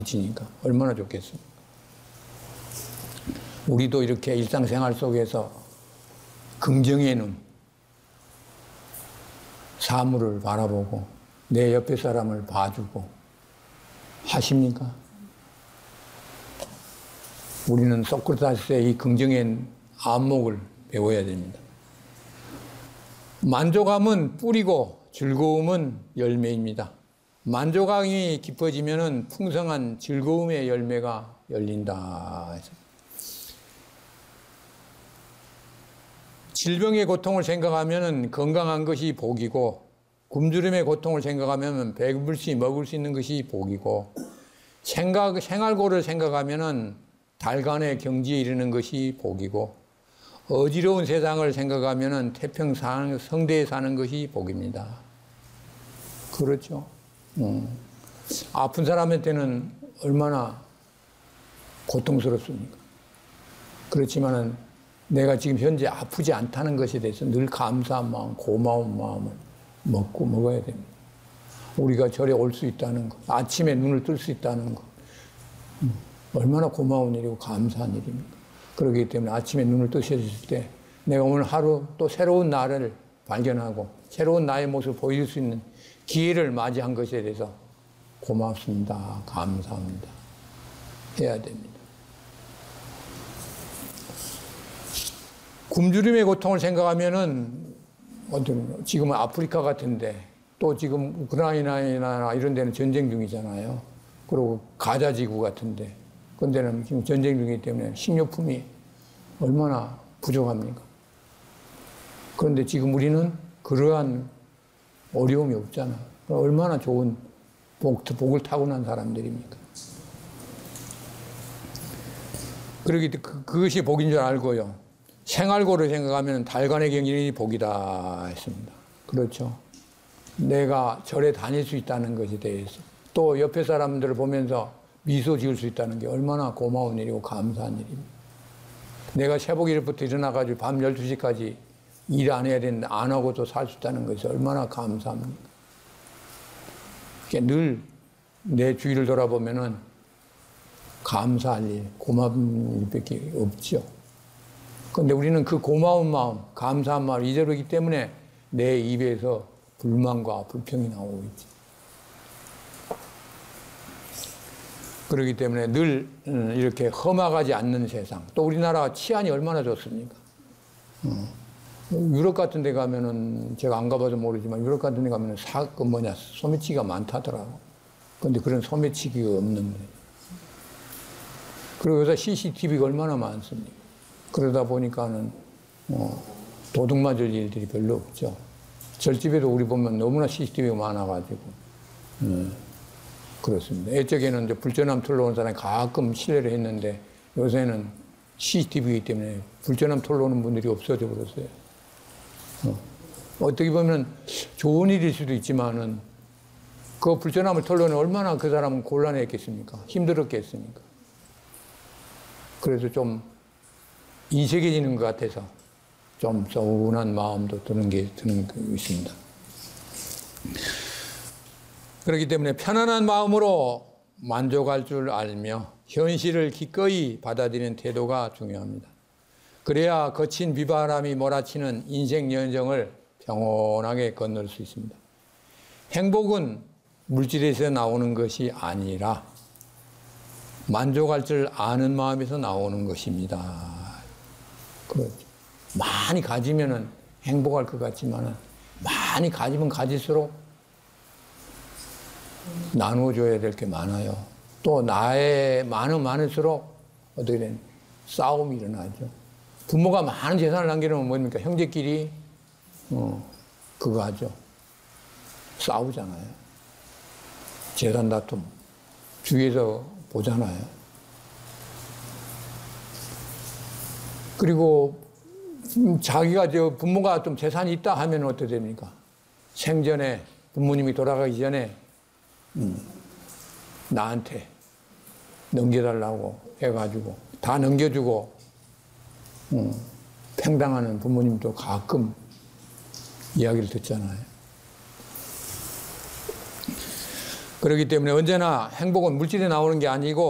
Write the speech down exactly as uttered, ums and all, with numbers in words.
지니까 얼마나 좋겠습니까? 우리도 이렇게 일상생활 속에서 긍정의 눈, 사물을 바라보고 내 옆에 사람을 봐주고 하십니까? 우리는 소크라테스의 이 긍정의 안목을 배워야 됩니다. 만족함은 뿌리고 즐거움은 열매입니다. 만족함이 깊어지면 풍성한 즐거움의 열매가 열린다. 질병의 고통을 생각하면 건강한 것이 복이고, 굶주림의 고통을 생각하면 배고플 수 먹을 수 있는 것이 복이고, 생각, 생활고를 생각하면 달간의 경지에 이르는 것이 복이고, 어지러운 세상을 생각하면 태평 성대에 사는 것이 복입니다. 그렇죠. 음. 아픈 사람한테는 얼마나 고통스럽습니까? 그렇지만은 내가 지금 현재 아프지 않다는 것에 대해서 늘 감사한 마음, 고마운 마음을 먹고 먹어야 됩니다. 우리가 절에 올 수 있다는 것, 아침에 눈을 뜰 수 있다는 것, 음. 얼마나 고마운 일이고 감사한 일입니까? 그렇기 때문에 아침에 눈을 뜨셨을 때 내가 오늘 하루 또 새로운 나를 발견하고 새로운 나의 모습을 보여줄 수 있는 기회를 맞이한 것에 대해서 고맙습니다. 감사합니다. 해야 됩니다. 굶주림의 고통을 생각하면은 어떤 지금은 아프리카 같은데 또 지금 우크라이나나 이런 데는 전쟁 중이잖아요. 그리고 가자 지구 같은데 그런 데는 지금 전쟁 중이기 때문에 식료품이 얼마나 부족합니까? 그런데 지금 우리는 그러한 어려움이 없잖아. 얼마나 좋은 복, 복을 타고난 사람들입니까? 그러기 때문에 그것이 복인 줄 알고요. 생활고를 생각하면 달간의 경전이 복이다 했습니다. 그렇죠. 내가 절에 다닐 수 있다는 것에 대해서 또 옆에 사람들을 보면서 미소 지을 수 있다는 게 얼마나 고마운 일이고 감사한 일입니다. 내가 새벽 일부터 일어나가지고 밤 열두 시까지 일 안 해야 되는데 안 하고도 살 수 있다는 것이 얼마나 감사합니까? 늘 내 주위를 돌아보면은 감사할 일, 고마운 일밖에 없죠. 그런데 우리는 그 고마운 마음, 감사한 마음을 잊어버리기 때문에 내 입에서 불만과 불평이 나오고 있지. 그렇기 때문에 늘 이렇게 험악하지 않는 세상. 또 우리나라 치안이 얼마나 좋습니까? 유럽 같은 데 가면은 제가 안 가봐서 모르지만 유럽 같은 데 가면은 사, 그 뭐냐, 소매치기가 많다더라고. 근데 그런 소매치기가 없는데. 그리고 요새 씨씨티비가 얼마나 많습니까? 그러다 보니까는, 어, 도둑 맞을 일들이 별로 없죠. 절집에도 우리 보면 너무나 씨씨티비가 많아가지고, 음, 그렇습니다. 예적에는 이제 불전함 털러 온 사람이 가끔 실례를 했는데 요새는 씨씨티비이기 때문에 불전함 털러 오는 분들이 없어져 버렸어요. 어. 어떻게 보면 좋은 일일 수도 있지만은 그 불전함을 털러는 얼마나 그 사람은 곤란했겠습니까? 힘들었겠습니까? 그래서 좀 인색해지는 것 같아서 좀 서운한 마음도 드는 게 드는 게 있습니다. 그렇기 때문에 편안한 마음으로 만족할 줄 알며 현실을 기꺼이 받아들이는 태도가 중요합니다. 그래야 거친 비바람이 몰아치는 인생 여정을 평온하게 건널 수 있습니다. 행복은 물질에서 나오는 것이 아니라 만족할 줄 아는 마음에서 나오는 것입니다. 그렇죠. 많이 가지면은 행복할 것 같지만은 많이 가지면 가질수록 나누어줘야 될 게 많아요. 또 나의 많으면 많을수록 어떻게 된 싸움이 일어나죠. 부모가 많은 재산을 남겨놓으면 뭡니까? 형제끼리 어, 그거 하죠. 싸우잖아요. 재산 다툼 주위에서 보잖아요. 그리고 자기가 저 부모가 좀 재산이 있다 하면 어떻게 됩니까? 생전에 부모님이 돌아가기 전에 음, 나한테 넘겨달라고 해가지고 다 넘겨주고 음, 팽당하는 부모님도 가끔 이야기를 듣잖아요. 그렇기 때문에 언제나 행복은 물질에 나오는 게 아니고